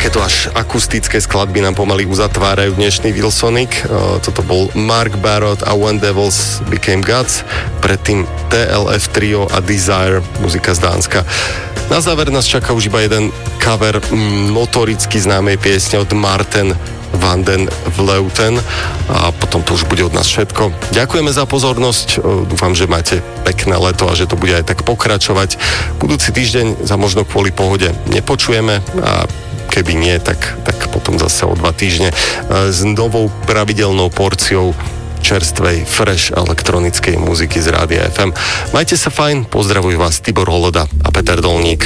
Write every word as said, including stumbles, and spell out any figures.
takéto až akustické skladby nám pomaly uzatvárajú dnešný Wilsonic. Toto bol Mark Barrott a When Devils Became Gods, predtým té el ef Trio a Desire, muzika z Dánska. Na záver nás čaká už iba jeden cover notoricky známej piesne od Marten van den Vleuten a potom to už bude od nás všetko. Ďakujeme za pozornosť, dúfam, že máte pekné leto a že to bude aj tak pokračovať. Budúci týždeň za možno kvôli pohode nepočujeme a keby nie, tak, tak potom zase o dva týždne s novou pravidelnou porciou čerstvej, fresh elektronickej muziky z Rádia ef em. Majte sa fajn, pozdravujú vás Tibor Holoda a Peter Dolník.